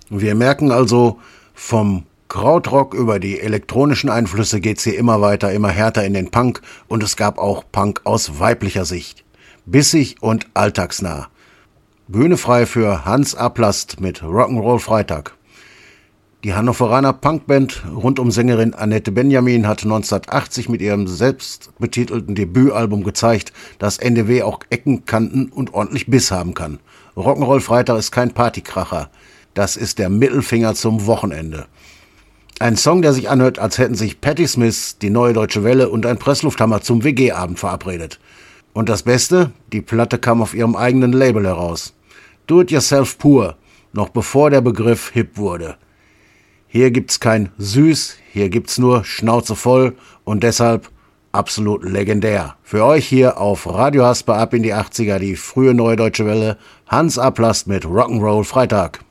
Wir merken also, vom Krautrock über die elektronischen Einflüsse geht's hier immer weiter, immer härter in den Punk und es gab auch Punk aus weiblicher Sicht. Bissig und alltagsnah. Bühne frei für Hans Aplast mit Rock'n'Roll Freitag. Die Hannoveraner Punkband rund um Sängerin Annette Benjamin hat 1980 mit ihrem selbstbetitelten Debütalbum gezeigt, dass NDW auch Ecken, Kanten und ordentlich Biss haben kann. Rock'n'Roll Freitag ist kein Partykracher. Das ist der Mittelfinger zum Wochenende. Ein Song, der sich anhört, als hätten sich Patti Smith, die Neue Deutsche Welle und ein Presslufthammer zum WG-Abend verabredet. Und das Beste? Die Platte kam auf ihrem eigenen Label heraus. Do It Yourself pur, noch bevor der Begriff hip wurde. Hier gibt's kein Süß, hier gibt's nur Schnauze voll und deshalb absolut legendär. Für euch hier auf Radio Hasper ab in die 80er, die frühe Neue Deutsche Welle, Hans Aplast mit Rock'n'Roll Freitag.